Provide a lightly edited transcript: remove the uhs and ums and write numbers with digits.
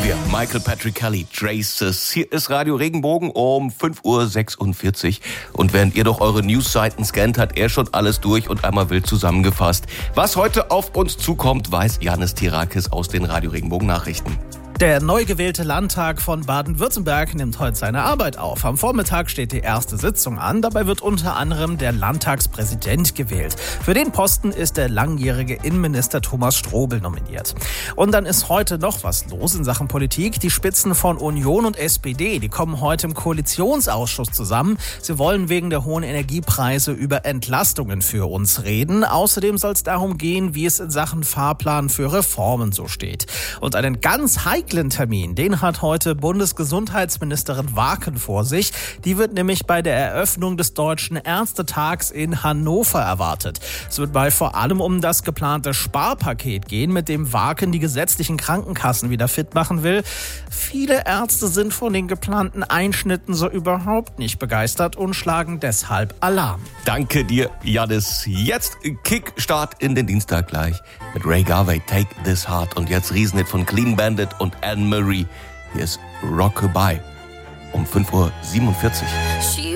wir. Michael Patrick Kelly, Traces. Hier ist Radio Regenbogen um 5:46 Uhr. Und während ihr doch eure Newsseiten scannt, hat er schon alles durch und einmal wild zusammengefasst. Was heute auf uns zukommt, weiß Janis Tirakis aus den Radio Regenbogen Nachrichten. Der neu gewählte Landtag von Baden-Württemberg nimmt heute seine Arbeit auf. Am Vormittag steht die erste Sitzung an. Dabei wird unter anderem der Landtagspräsident gewählt. Für den Posten ist der langjährige Innenminister Thomas Strobel nominiert. Und dann ist heute noch was los in Sachen Politik. Die Spitzen von Union und SPD, die kommen heute im Koalitionsausschuss zusammen. Sie wollen wegen der hohen Energiepreise über Entlastungen für uns reden. Außerdem soll es darum gehen, wie es in Sachen Fahrplan für Reformen so steht. Und einen ganz heiklen Termin, den hat heute Bundesgesundheitsministerin Waken vor sich. Die wird nämlich bei der Eröffnung des Deutschen Ärztetags in Hannover erwartet. Es wird bei vor allem um das geplante Sparpaket gehen, mit dem Waken die gesetzlichen Krankenkassen wieder fit machen will. Viele Ärzte sind von den geplanten Einschnitten so überhaupt nicht begeistert und schlagen deshalb Alarm. Danke dir, Janis. Jetzt Kickstart in den Dienstag gleich mit Ray Garvey, Take This Heart. Und jetzt Riesenhit von Clean Bandit und Anne Marie. Hier ist Rockabye um 5:47 Uhr.